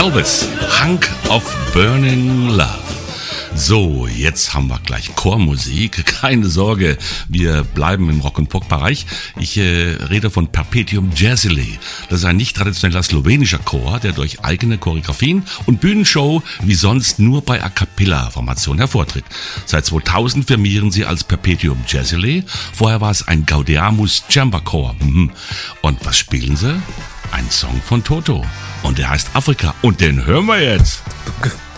Elvis, Hunk of Burning Love. So, jetzt haben wir gleich Chormusik. Keine Sorge, wir bleiben im Rock- und Pop-Bereich. Ich rede von Perpetuum Jazzile. Das ist ein nicht traditioneller slowenischer Chor, der durch eigene Choreografien und Bühnenshow wie sonst nur bei A Cappella-Formationen hervortritt. Seit 2000 firmieren sie als Perpetuum Jazzile. Vorher war es ein Gaudeamus Chamber Chor. Und was spielen sie? Ein Song von Toto. Und der heißt Afrika. Und den hören wir jetzt.